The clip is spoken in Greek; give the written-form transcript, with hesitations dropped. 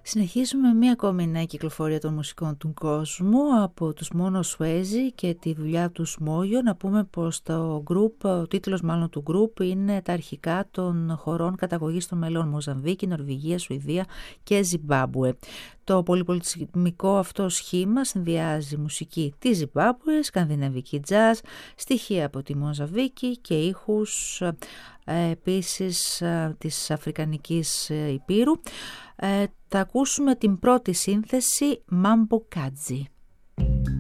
Συνεχίζουμε μία ακόμη νέα κυκλοφορία των μουσικών του κόσμου από τους Mono Suede και τη δουλειά του Mojo. Να πούμε πως ο τίτλος μάλλον του group είναι τα αρχικά των χωρών καταγωγής των μελών Μοζαμβίκη, Νορβηγία, Σουηδία και Ζιμπάμπουε. Το πολυπολιτισμικό αυτό σχήμα συνδυάζει μουσική της Ζιμπάμπουε, σκανδιναβική jazz, στοιχεία από τη Μοζαμβίκη και ήχους επίσης της Αφρικανικής Υπήρου. Θα ακούσουμε την πρώτη σύνθεση Mambo Kadzi.